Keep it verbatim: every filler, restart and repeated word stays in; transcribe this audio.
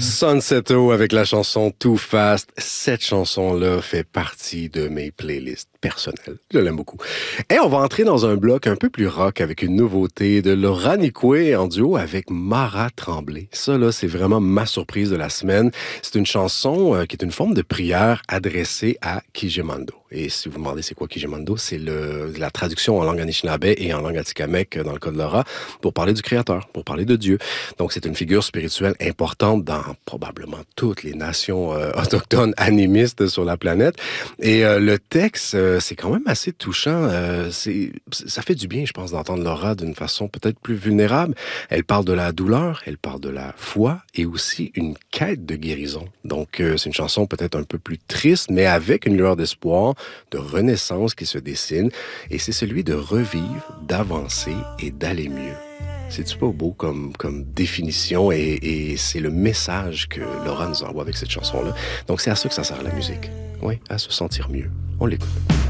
Sunseto avec la chanson Too Fast. Cette chanson-là fait partie de mes playlists personnelles. Je l'aime beaucoup. Et on va entrer dans un bloc un peu plus rock avec une nouveauté de Laura Nicoué en duo avec Mara Tremblay. Ça, là, c'est vraiment ma surprise de la semaine. C'est une chanson euh, qui est une forme de prière adressée à Kijimando. Et si vous vous demandez c'est quoi Kijimando, c'est le, la traduction en langue anishinaabe et en langue atikamekw dans le cas de Laura pour parler du Créateur, pour parler de Dieu. Donc, c'est une figure spirituelle importante dans probablement toutes les nations euh, autochtones animistes sur la planète. Et euh, le texte, euh, c'est quand même assez touchant. Euh, c'est, ça fait du bien, je pense, d'entendre Laura d'une façon peut-être plus vulnérable. Elle parle de la douleur, elle parle de la foi et aussi une quête de guérison. Donc, euh, c'est une chanson peut-être un peu plus triste, mais avec une lueur d'espoir, de renaissance qui se dessine. Et c'est celui de revivre, d'avancer et d'aller mieux. C'est-tu pas beau comme, comme définition et, et c'est le message que Laura nous envoie avec cette chanson-là. Donc, c'est à ça que ça sert la musique. Oui, à se sentir mieux. On l'écoute.